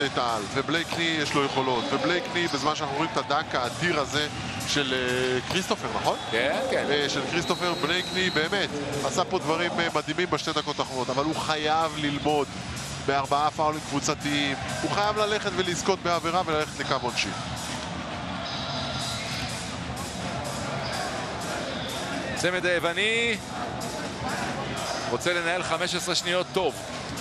טל, ובלייקני יש לו יכולות, ובלייקני בזמן שאנחנו רואים את הדק האדיר הזה של כריסטופר, נכון? כן, כן. של כריסטופר, בלייקני באמת עשה פה דברים מדהימים בשתי דקות האחרונות, אבל הוא חייב ללמוד ב4 פאולים קבוצתיים, הוא חייב ללכת ולזכות בעבירה וללכת לקו עונשין. צמד היווני רוצה לנהל 15 שניות טוב.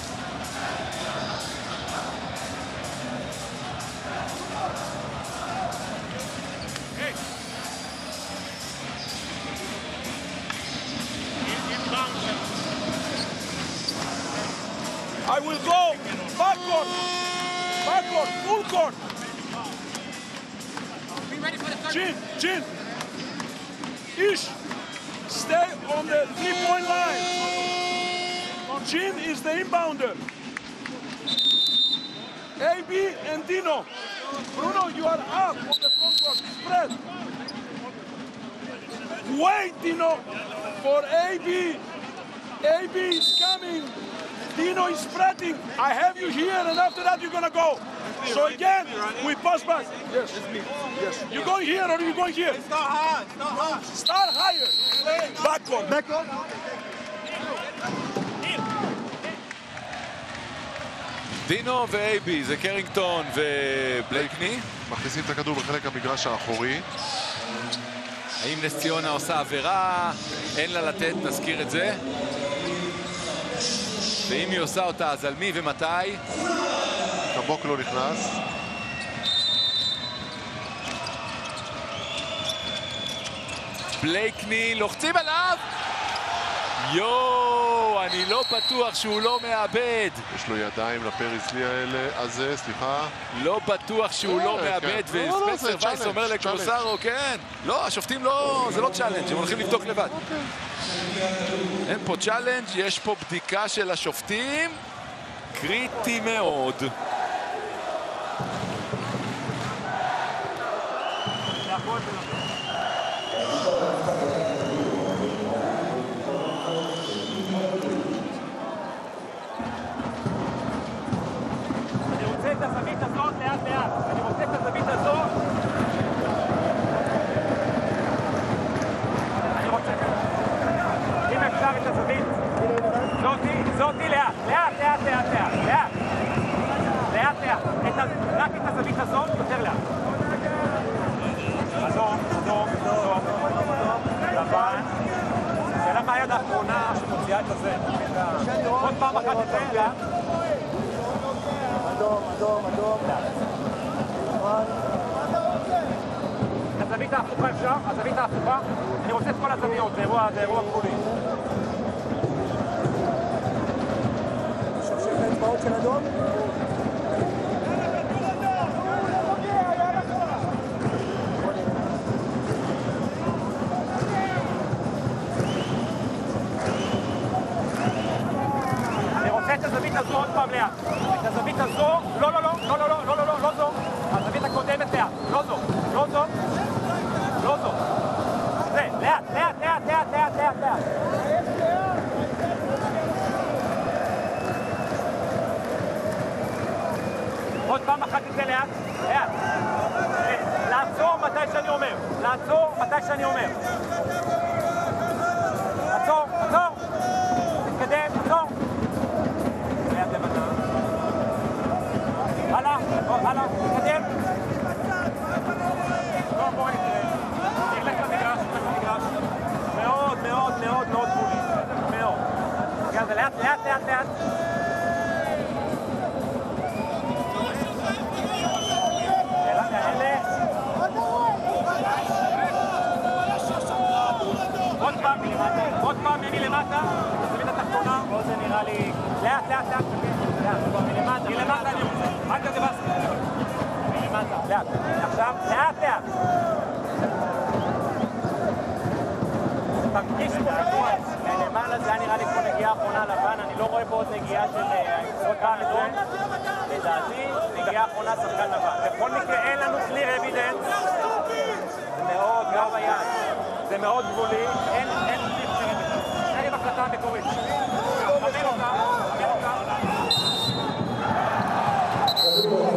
I will go backward, full court. Chin, Ish, stay on the 3-point line. Chin is the inbounder. AB and Dino. Bruno, you are up on the front court, spread. Wait, Dino, for AB. AB is coming. Dino is spreading. I have you here, and after that you're gonna go. So again, we pass back. Yes, yes. You going here or you going here? Start high. Start higher. Backward. דינו ואייבי, זה קרינגטון ובלייקני. מכניסים את הכדור בחלק המגרש האחורי. האם נס ציונה עושה עבירה? אין לה לתת, נזכיר את זה. ואם היא עושה אותה, אז על מי ומתי? קבוק לא נכנס. בלייקני, לוחצים עליו! יואו, אני לא בטוח שהוא לא מאבד. יש לו ידיים לפריסלי הזה, סליחה. לא בטוח שהוא לא מאבד, וספנסר וייס אומר לקרוסרו, כן. לא, השופטים לא, זה לא צ'אלנג', הם הולכים לבדוק לבד. אין פה צ'אלנג', יש פה בדיקה של השופטים. קריטי מאוד. את הזווית הזאת לאט לאט. אני רוצה את הזווית הזאת. אני רוצה. אם אפשר את הזווית. זאתי לאט. לאט. רק את הזווית הזאת יותר לאט. אדום. לבן. שאלה מה היד האחרונה שמוציאה את הזה. עוד פעם אחת את זה לאט. אדום. הזווית ההפוכה אפשר? הזווית ההפוכה? אני רוצה את כל הזוויות, זה אירוע גבולי. שופשים את האצבעות של אדום? אני רוצה את הזווית הזו עוד פעם לאט. את הזווית הזו, לא זו. הזווית הקודמת לאט, לא זו. זה, לאט. עוד פעם אחת את זה לאט. לעצור מתי שאני אומר. עצור. תתקדם, עצור. לאט לבנה. הלאה, תתקדם. בואו נתראה. נלך למגרש. מאוד בולי. מאוד. זה לאט. עוד פעם מלמטה. תזווית התחתונה. פה זה נראה לי... לאט. מלמטה אני רוצה. רק כזה בסק. מלמטה. לאט. עכשיו, לאט. תרגיש פה כדור. למעלה זה היה נראה לי כמו נגיעה אחרונה לבן. אני לא רואה פה עוד נגיעה של עוד פעם אדום. לדעתי, נגיעה אחרונה שחקן לבן. בכל מקרה אין לנו clear evidence. זה מאוד ביד. זה מאוד גבולי. אין החלטה המקורית.